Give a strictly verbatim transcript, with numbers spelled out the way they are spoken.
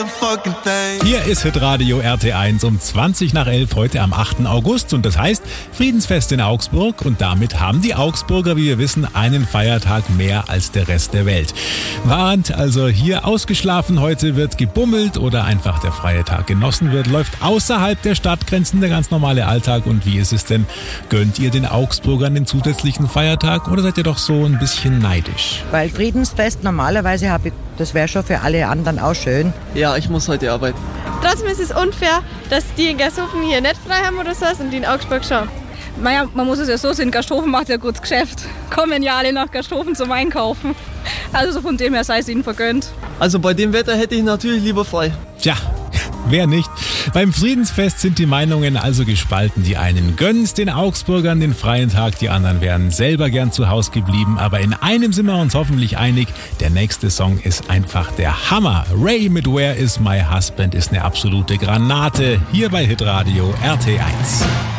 Hier ist Hitradio R T eins um zwanzig nach elf heute am achten August und das heißt Friedensfest in Augsburg und damit haben die Augsburger, wie wir wissen, einen Feiertag mehr als der Rest der Welt. Während also hier ausgeschlafen heute wird, gebummelt oder einfach der freie Tag genossen wird, läuft außerhalb der Stadtgrenzen der ganz normale Alltag. Und wie ist es denn? Gönnt ihr den Augsburgern den zusätzlichen Feiertag oder seid ihr doch so ein bisschen neidisch? Weil Friedensfest normalerweise habe ich, das wäre schon für alle anderen auch schön. Ja, ich muss heute arbeiten. Trotzdem ist es unfair, dass die in Gersthofen hier nicht frei haben oder so und die in Augsburg schon. Naja, man muss es ja so sehen, Gersthofen macht ja gutes Geschäft. Kommen ja alle nach Gersthofen zum Einkaufen. Also von dem her sei es ihnen vergönnt. Also bei dem Wetter hätte ich natürlich lieber frei. Tja, wer nicht? Beim Friedensfest sind die Meinungen also gespalten. Die einen gönnen's den Augsburgern den freien Tag, die anderen wären selber gern zu Hause geblieben. Aber in einem sind wir uns hoffentlich einig, der nächste Song ist einfach der Hammer. Ray mit Where is my husband ist eine absolute Granate. Hier bei Hitradio R T eins.